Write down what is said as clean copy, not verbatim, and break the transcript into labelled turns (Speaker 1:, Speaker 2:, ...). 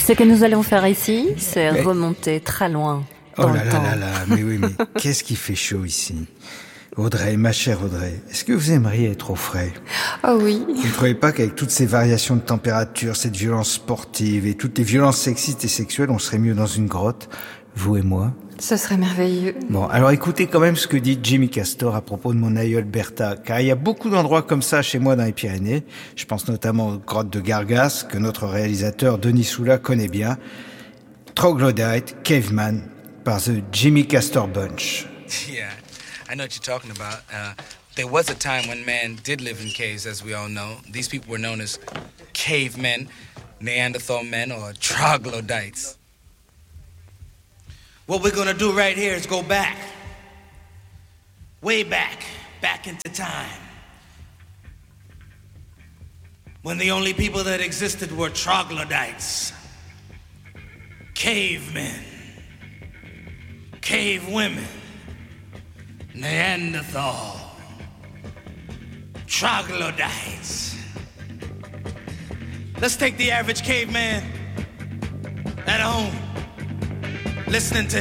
Speaker 1: Ce que nous allons faire ici, c'est remonter très loin dans le temps.
Speaker 2: Mais oui, mais qu'est-ce qui fait chaud ici? Audrey, ma chère Audrey, est-ce que vous aimeriez être au frais?
Speaker 1: Oh oui.
Speaker 2: Vous ne trouvez pas qu'avec toutes ces variations de température, cette violence sportive et toutes les violences sexistes et sexuelles, on serait mieux dans une grotte, vous et moi?
Speaker 1: Ce serait merveilleux.
Speaker 2: Bon, alors écoutez quand même ce que dit Jimmy Castor à propos de mon aïeul Bertha, car il y a beaucoup d'endroits comme ça chez moi dans les Pyrénées. Je pense notamment aux grottes de Gargas, que notre réalisateur Denis Soula connaît bien. Troglodyte, Caveman, par The Jimmy Castor Bunch.
Speaker 3: Yeah, I know what you're talking about. There was a time when man did live in caves, as we all know. These people were known as cavemen, Neanderthal men, or troglodytes. What we're gonna do right here is go back. Way back. Back into time. When the only people that existed were troglodytes. Cavemen. Cave women. Neanderthal. Troglodytes. Let's take the average caveman at home, listening to